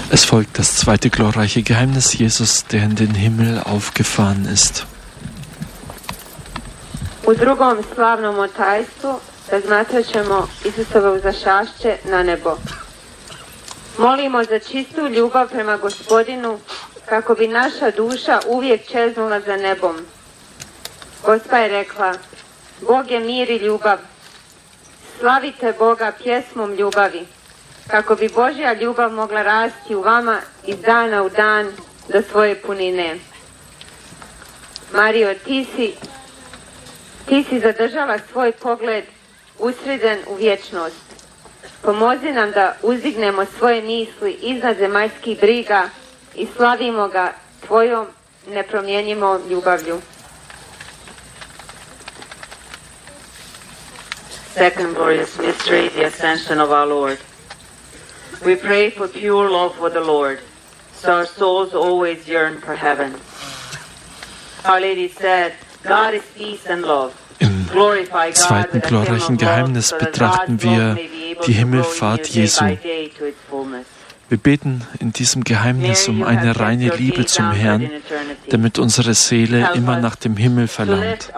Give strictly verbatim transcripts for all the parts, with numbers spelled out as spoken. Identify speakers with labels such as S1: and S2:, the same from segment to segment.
S1: Es folgt das zweite glorreiche Geheimnis Jesus, der in den Himmel aufgefahren ist.
S2: U drugom slavnom tajstvu razmatrat ćemo Isusovo uzašašće na nebo. Molimo za čistu ljubav prema Gospodinu, kako bi naša duša uvijek čeznula za nebom. Gospa je rekla, Bog je mir i ljubav. Slavite Boga pjesmom ljubavi, kako bi Božja ljubav mogla rasti u vama iz dana u dan do svoje punine. Marijo, ti si, ti si zadržala svoj pogled usreden u vječnost. Pomozi nam da uzdignemo svoje misli iznad zemaljskih briga i slavimo ga tvojom nepromjenjivom ljubavlju.
S3: Second glorious mystery, the ascension of our Lord. We pray for pure love for the Lord, so our souls always yearn for heaven. Our Lady said, God is peace and love.
S1: Im zweiten glorreichen Geheimnis betrachten wir die Himmelfahrt Jesu. Wir beten in diesem Geheimnis um eine reine Liebe zum Herrn, damit unsere Seele immer nach dem Himmel verlangt.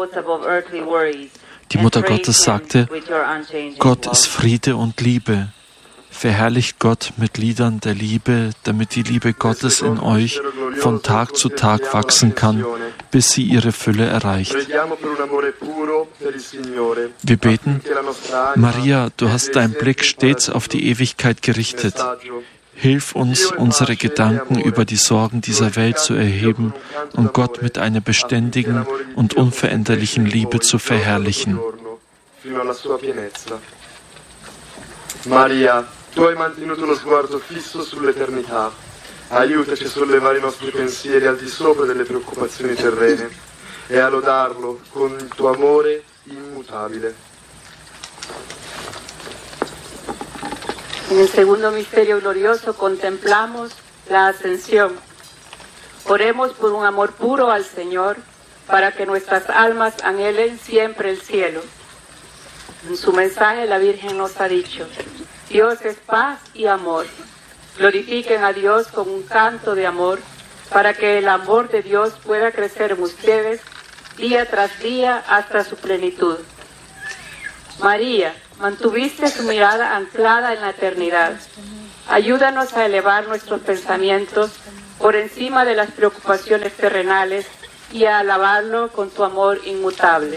S1: Die Mutter Gottes sagte, Gott ist Friede und Liebe. Verherrlicht Gott mit Liedern der Liebe, damit die Liebe Gottes in euch von Tag zu Tag wachsen kann, bis sie ihre Fülle erreicht. Wir beten, Maria, du hast deinen Blick stets auf die Ewigkeit gerichtet. Hilf uns, unsere Gedanken über die Sorgen dieser Welt zu erheben und Gott mit einer beständigen und unveränderlichen Liebe zu verherrlichen.
S4: Maria, tu hai mantenuto lo sguardo fisso sull'eternità. Aiutaci a sollevare i nostri pensieri al di sopra delle preoccupazioni terrene e a lodarlo con il tuo amore inmutabile.
S5: En el segundo misterio glorioso contemplamos la ascensión. Oremos por un amor puro al Señor, para que nuestras almas anhelen siempre el cielo. En su mensaje la Virgen nos ha dicho, Dios es paz y amor. Glorifiquen a Dios con un canto de amor, para que el amor de Dios pueda crecer en ustedes día tras día hasta su plenitud. María, mantuviste su mirada anclada en la eternidad. Ayúdanos a elevar nuestros pensamientos por encima de las preocupaciones terrenales y a alabarlo con tu amor inmutable.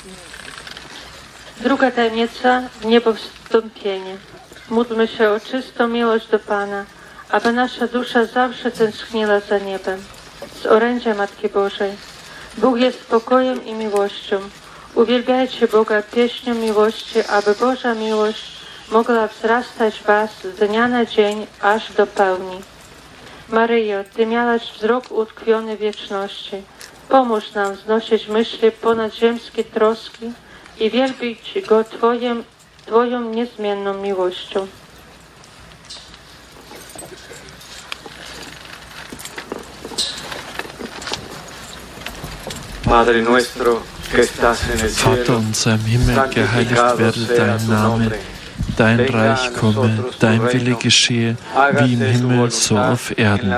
S6: Druga tajemnica, niebo wstąpienie. Módlmy się o czystą miłość do Pana, aby nasza dusza zawsze tęskniła za niebem. Z orędzia Matki Bożej. Bóg jest spokojem i miłością. Uwielbiajcie Boga pieśnią miłości, aby Boża miłość mogła wzrastać w was z dnia na dzień, aż do pełni. Maryjo, Ty miałaś wzrok utkwiony w wieczności. Pomóż nam wznosić myśli ponad ziemskie troski i wielbić Go Twoim, Twoją niezmienną miłością.
S4: Padre nuestro, que estás en el cielo,
S1: Vater unser im Himmel, geheiligt werde dein Name, dein Reich komme, dein Wille geschehe, wie im Himmel, so auf Erden.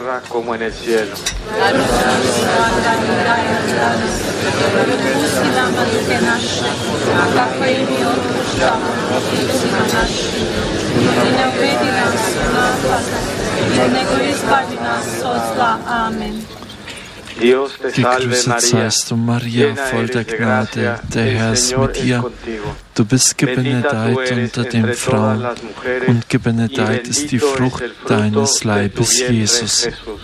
S6: Amen.
S1: Gegrüßet seist du, Maria, voll der Gnade, der Herr ist mit dir. Du bist gebenedeit unter den Frauen, und gebenedeit ist die Frucht deines Leibes, Jesus.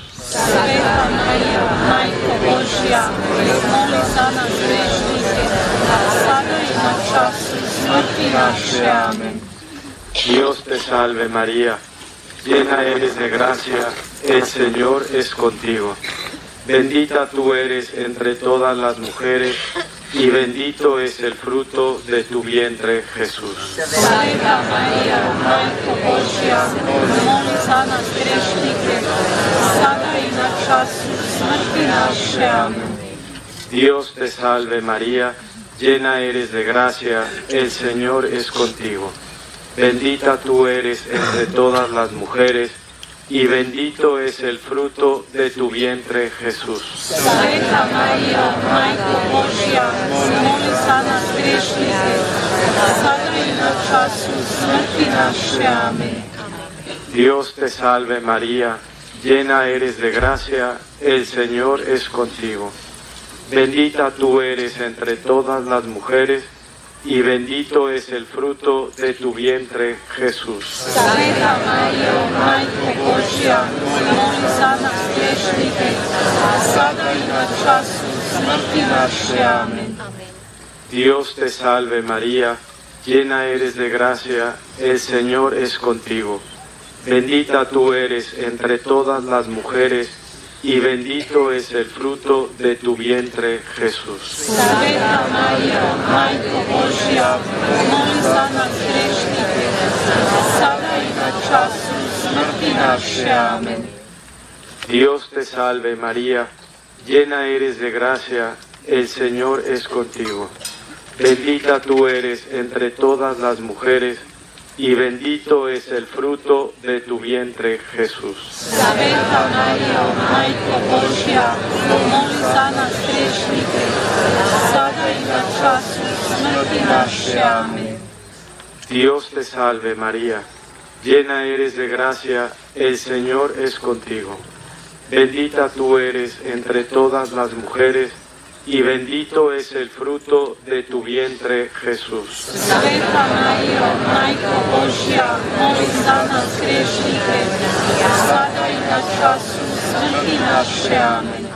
S4: Dios te salve María, llena eres de gracia, el Señor es contigo. Bendita tú eres entre todas las mujeres, y bendito es el fruto de tu vientre, Jesús.
S6: Santa Maria, Matko Božja, moli za nas grešnike, sada i na času smrti naše. Amen.
S4: Dios te salve María, llena eres de gracia, el Señor es contigo. Bendita tú eres entre todas las mujeres, y bendito es el fruto de tu vientre, Jesús.
S7: Sveta Marija, Majko Božja, moli za nas grešnike, sada i na času smrti naše. Amén.
S4: Dios te salve María, llena eres de gracia, el Señor es contigo. Bendita tú eres entre todas las mujeres, y bendito es el fruto de tu vientre, Jesús.
S7: Sveta Marija, Majko Božja, moli za nas grešnike, sada i na času smrti naše. Amén.
S4: Dios te salve María, llena eres de gracia, el Señor es contigo. Bendita tú eres entre todas las mujeres, y bendito es el fruto de tu vientre, Jesús.
S7: Sveta Marija, Majko Božja, moli za nas grešnike, sada i na času smrti naše. Amén.
S4: Dios te salve María, llena eres de gracia, el Señor es contigo. Bendita tú eres entre todas las mujeres, y bendito es el fruto de tu vientre, Jesús.
S7: Sveta Marija, Majko Božja, moli za nas grešnike, sada i na času smrti naše. Amén.
S4: Dios te salve María, llena eres de gracia, el Señor es contigo. Bendita tú eres entre todas las mujeres, y bendito es el fruto de tu vientre, Jesús.
S7: Sveta Marija, Majko Božja, moli za nas grešnike, sada i na času smrti naše. Amén.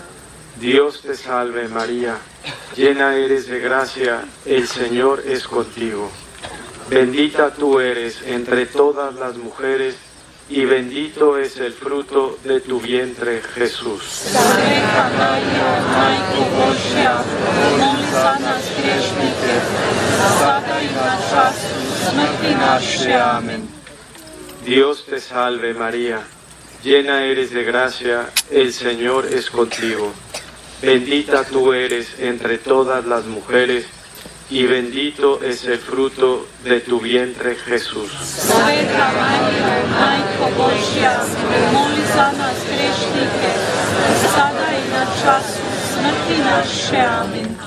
S4: Dios te salve María, llena eres de gracia, el Señor es contigo. Bendita tú eres entre todas las mujeres, y bendito es el fruto de tu vientre, Jesús.
S7: Sveta Marija, Majko Božja, moli za nas grešnike, sada i na času smrti naše. Amén.
S4: Dios te salve María, llena eres de gracia, el Señor es contigo. Bendita tú eres entre todas las mujeres, y bendito es el fruto de tu vientre, Jesús.
S7: Sveta Marija, Majko Božja, moli za nas grešnike, sada i na času smrti naše. Amén.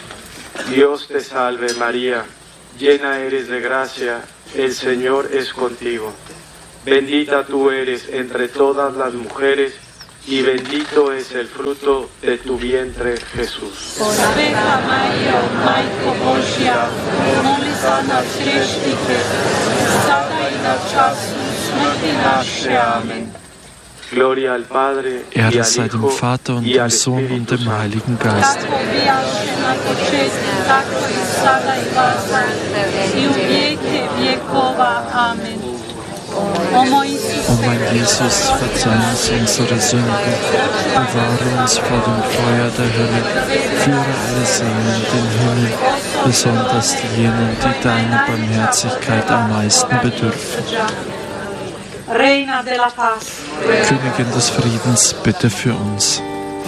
S4: Dios te salve María, llena eres de gracia, el Señor es contigo. Bendita tú eres entre todas las mujeres, y bendito es el fruto de tu vientre, Jesús.
S7: Sveta Marija, Majko Božja, moli za nas grešnike, sada i na času smrti naše. Amén.
S4: Gloria al Padre, y
S1: Ehre
S4: al
S1: sei dem
S4: Hijo,
S1: Vater und
S4: y
S1: dem
S4: al
S1: Sohn und
S4: Espíritu
S1: dem
S4: Santo.
S1: Heiligen Geist.
S7: Kako bijaše na početku, tako i sada i vazda, i u vijeke vjekova. Amen. O moj Isus,
S1: O mein Jesus, verzeih uns unsere Sünden, bewahre uns vor dem Feuer der Hölle, führe alle Seelen in den Himmel, besonders jenen, die deiner Barmherzigkeit am meisten bedürfen.
S7: Reina de la Paz,
S1: Königin des Friedens, bitte für uns.